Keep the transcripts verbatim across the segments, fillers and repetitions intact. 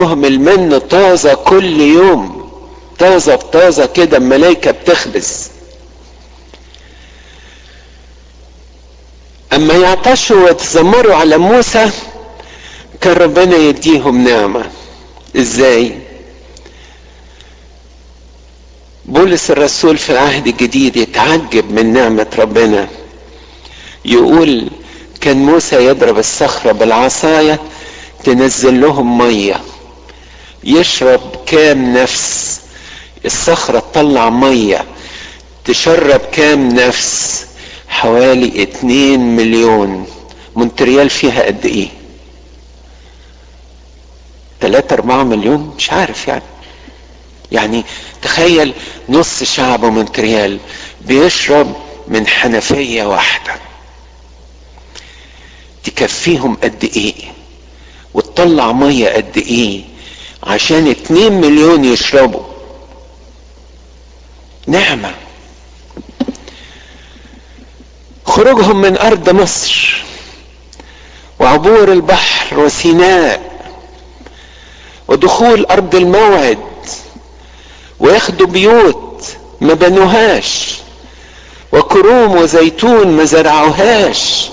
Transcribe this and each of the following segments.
المن طازة كل يوم، طازة بطازة كده، الملايكة بتخبز. اما يعطشوا ويتذمروا على موسى كان ربنا يديهم نعمة. ازاي؟ بولس الرسول في العهد الجديد يتعجب من نعمة ربنا، يقول كان موسى يضرب الصخرة بالعصاية تنزل لهم مية، يشرب كام نفس؟ الصخرة تطلع مية تشرب كام نفس؟ حوالي اتنين مليون. مونتريال فيها قد ايه؟ تلاتة اربعة مليون، مش عارف يعني. يعني تخيل نص شعب مونتريال بيشرب من حنفية واحدة، تكفيهم قد ايه؟ وتطلع مية قد ايه عشان اتنين مليون يشربوا؟ نعمة. خروجهم من ارض مصر وعبور البحر وسيناء ودخول ارض الموعد وياخدوا بيوت ما بنوهاش، وكروم وزيتون ما زرعوهاش،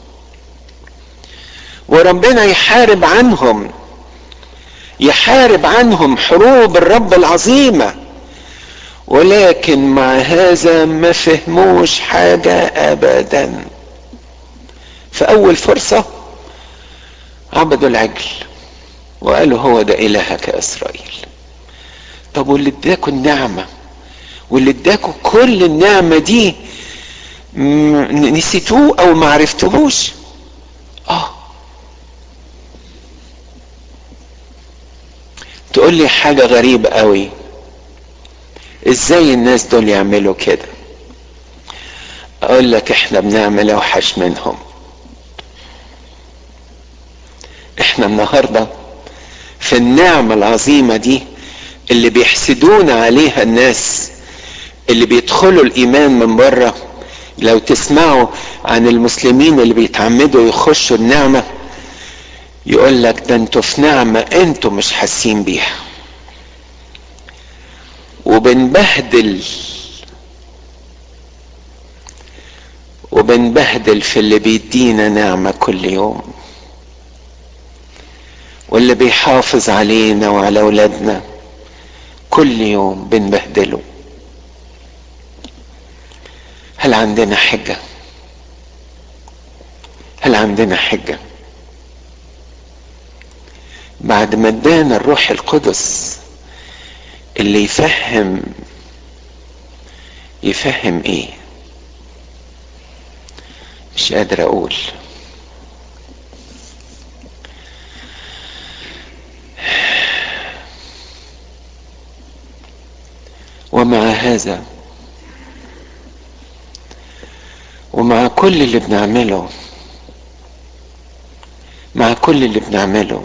وربنا يحارب عنهم، يحارب عنهم حروب الرب العظيمة، ولكن مع هذا ما فهموش حاجة ابدا. في اول فرصة عبدوا العجل وقالوا هو ده الهك يا اسرائيل. طب واللي اداكوا النعمة واللي اداكوا كل النعمة دي نسيتوه او ما عرفتوهوش؟ اه. تقول لي حاجة غريبة قوي، ازاي الناس دول يعملوا كده؟ اقول لك احنا بنعمل اوحش منهم. احنا النهاردة في النعمة العظيمة دي اللي بيحسدون عليها الناس اللي بيدخلوا الايمان من بره. لو تسمعوا عن المسلمين اللي بيتعمدوا يخشوا النعمة يقول لك ده انتوا في نعمة انتوا مش حاسين بيها. وبنبهدل وبنبهدل في اللي بيدينا نعمة كل يوم، واللي بيحافظ علينا وعلى اولادنا كل يوم بنبهدله. هل عندنا حجة؟ هل عندنا حجة بعد ما ادانا الروح القدس اللي يفهم يفهم ايه؟ مش قادر اقول. ومع هذا ومع كل اللي بنعمله مع كل اللي بنعمله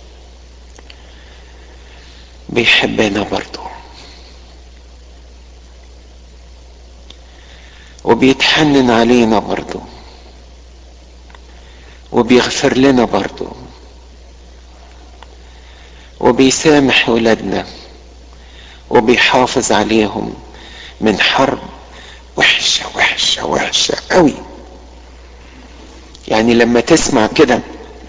بيحبنا برضو، وبيتحنن علينا برضو، وبيغفر لنا برضو، وبيسامح ولادنا، وبيحافظ عليهم من حرب وحشة وحشة وحشة قوي. يعني لما تسمع كده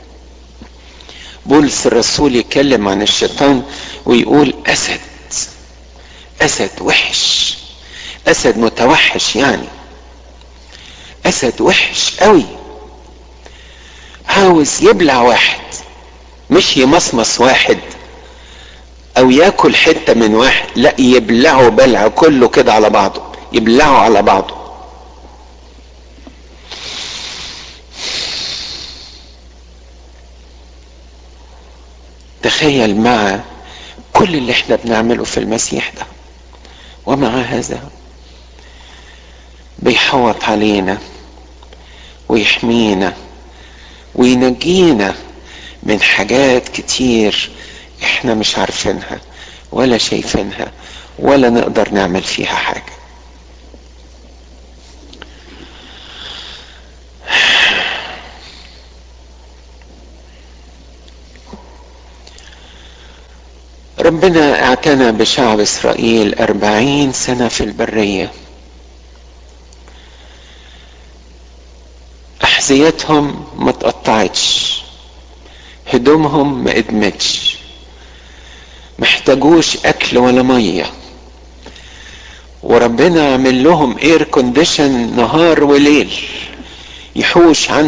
بولس الرسول يتكلم عن الشيطان ويقول اسد اسد وحش، اسد متوحش، يعني اسد وحش قوي، عاوز يبلع واحد، مش يمصمص واحد او ياكل حتة من واحد، لا يبلعه بلع كله كده على بعضه، يبلعه على بعضه. تخيل مع كل اللي احنا بنعمله في المسيح ده، ومع هذا بيحوط علينا ويحمينا وينجينا من حاجات كتير احنا مش عارفينها ولا شايفينها ولا نقدر نعمل فيها حاجة. ربنا اعتنى بشعب اسرائيل اربعين سنة في البرية. احذيتهم ما تقطعتش، هدومهم ما ادمتش، محتاجوش اكل ولا مية، وربنا عمل لهم اير كونديشن نهار وليل يحوش عنهم